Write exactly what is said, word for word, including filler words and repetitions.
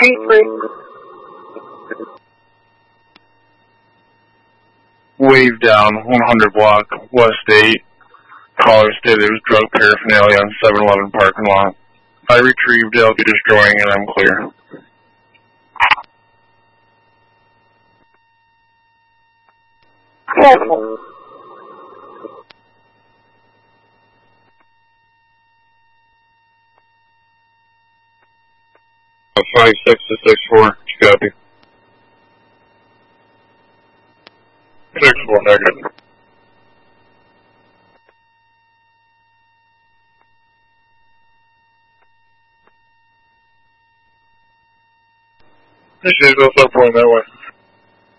Street Break. Wave down, one hundred block, West eight. Caller stated there was drug paraphernalia on seven eleven parking lot. I retrieved L P destroying and I'm clear. Careful. five six to six four, copy. six four, negative. Appreciate it, I'll start pulling that way.